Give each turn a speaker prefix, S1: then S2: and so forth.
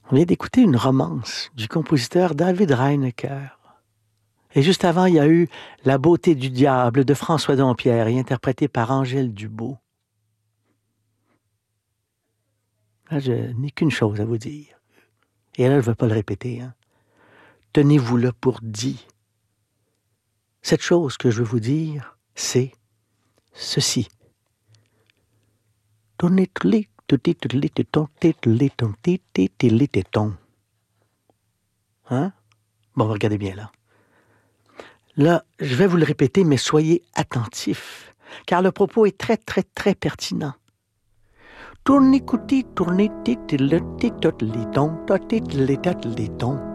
S1: On vient d'écouter une romance du compositeur David Reinecke. Et juste avant, il y a eu La beauté du diable de François Dompierre, interprété par Angèle Dubeau. Là, je n'ai qu'une chose à vous dire. Et là, je ne vais pas le répéter. Hein. Tenez-vous-le pour dit. Cette chose que je veux vous dire, c'est ceci. Hein? Bon, regardez bien là. Là, je vais vous le répéter, mais soyez attentifs, car le propos est très, très, très pertinent. Tournez-couti, tournez-ti-ti-le-ti-tot-li-ton, tot-ti-li-tot-li-ton.